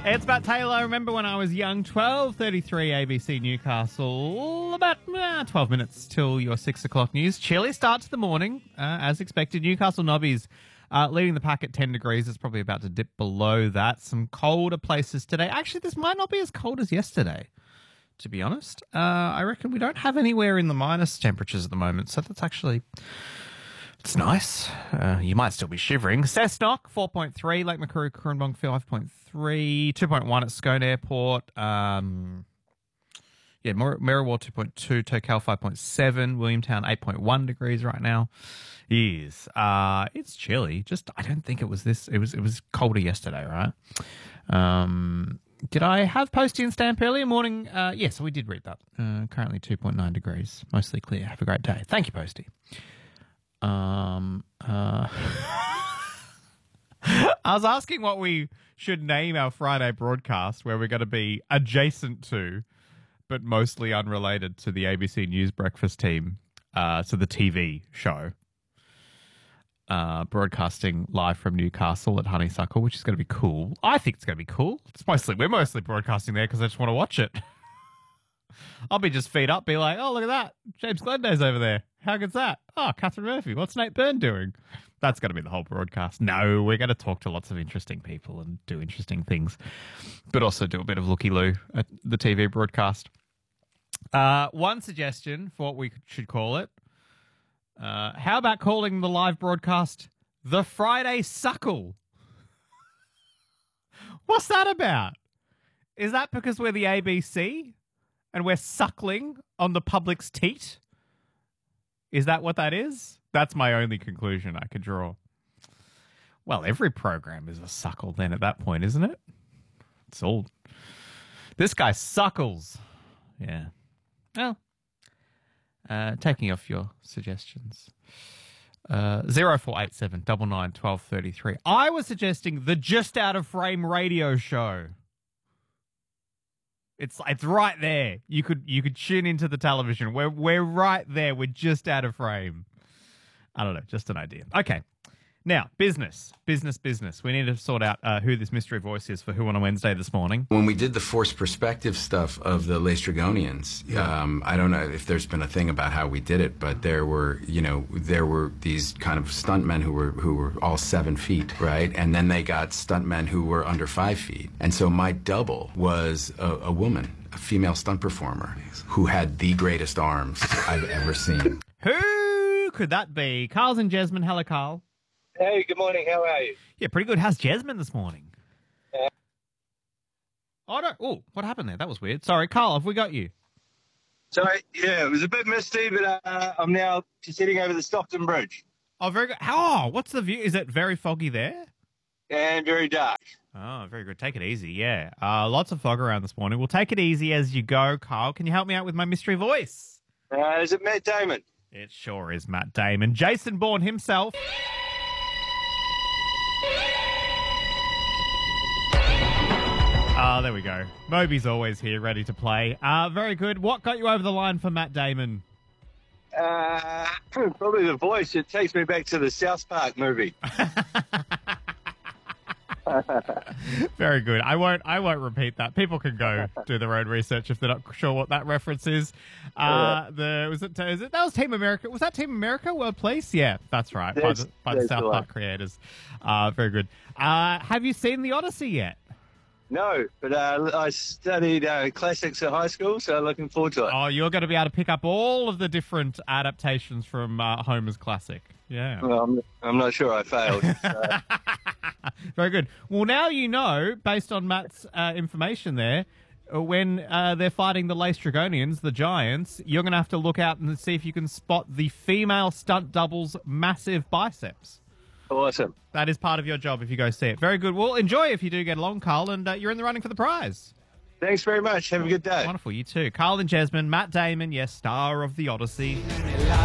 It's Matt Taylor. Remember when I was young? 12:33 ABC Newcastle. About 12 minutes till your 6 o'clock news. Chilly start to the morning, as expected. Newcastle Nobbies leading the pack at 10 degrees. It's probably about to dip below that. Some colder places today. Actually, this might not be as cold as yesterday, to be honest. I reckon we don't have anywhere in the minus temperatures at the moment, so that's actually... It's nice. You might still be shivering. Cessnock, 4.3. Lake Macquarie, Coorambong, 5.3. 2.1 at Scone Airport. Marrawar, 2.2. Tocal, 5.7. Williamtown, 8.1 degrees right now. Yes. It's chilly. Just, I don't think it was this. It was colder yesterday, right? Did I have Posty and Stamp earlier morning? Yes, we did read that. Currently 2.9 degrees. Mostly clear. Have a great day. Thank you, Posty. I was asking what we should name our Friday broadcast, where we're going to be adjacent to, but mostly unrelated to the ABC News Breakfast team, to the TV show, broadcasting live from Newcastle at Honeysuckle, which is going to be cool. I think it's going to be cool. We're mostly broadcasting there because I just want to watch it. I'll be just feet up, be like, oh, look at that. James Glenday's over there. How good's that? Oh, Catherine Murphy. What's Nate Byrne doing? That's going to be the whole broadcast. No, we're going to talk to lots of interesting people and do interesting things, but also do a bit of looky-loo at the TV broadcast. One suggestion for what we should call it. How about calling the live broadcast the Friday Suckle? What's that about? Is that because we're the ABC? And we're suckling on the public's teat? Is that what that is? That's my only conclusion I could draw. Well, every program is a suckle then at that point, isn't it? It's all... This guy suckles. Yeah. Well, taking off your suggestions. 0487 99 1233. I was suggesting the Just Out of Frame radio show. It's right there. You could tune into the television. We're right there. We're just out of frame. I don't know, just an idea. Okay. Now, business. We need to sort out who this mystery voice is for Who on a Wednesday this morning. When we did the forced perspective stuff of the Laestrygonians, I don't know if there's been a thing about how we did it, but there were these kind of stuntmen who were all 7 feet, right? And then they got stuntmen who were under 5 feet. And so my double was a woman, a female stunt performer, who had the greatest arms I've ever seen. Who could that be? Carl's in Jasmine. Hello, Carl. Hey, good morning. How are you? Yeah, pretty good. How's Jasmine this morning? Oh, what happened there? That was weird. Sorry, Carl, have we got you? Sorry, yeah, it was a bit misty, but I'm now just heading over the Stockton Bridge. Oh, very good. Oh, what's the view? Is it very foggy there? And very dark. Oh, very good. Take it easy, yeah. Lots of fog around this morning. We'll take it easy as you go, Carl. Can you help me out with my mystery voice? Is it Matt Damon? It sure is Matt Damon. Jason Bourne himself. There we go. Moby's always here, ready to play. Very good. What got you over the line for Matt Damon? Probably the voice. It takes me back to the South Park movie. Very good. I won't repeat that. People can go do their own research if they're not sure what that reference is. That was Team America. Was that Team America World Police? Yeah, that's right. By the South Park creators. Very good. Have you seen The Odyssey yet? No, but I studied classics at high school, so looking forward to it. Oh, you're going to be able to pick up all of the different adaptations from Homer's classic. Yeah. Well, I'm not sure I failed. Very good. Well, now you know, based on Matt's information there, when they're fighting the Laestrygonians, the giants, you're going to have to look out and see if you can spot the female stunt double's massive biceps. Awesome. That is part of your job if you go see it. Very good. Well, enjoy if you do get along, Carl, and you're in the running for the prize. Thanks very much. Have a good day. Wonderful. You too. Carl and Jasmine, Matt Damon, yes, star of The Odyssey.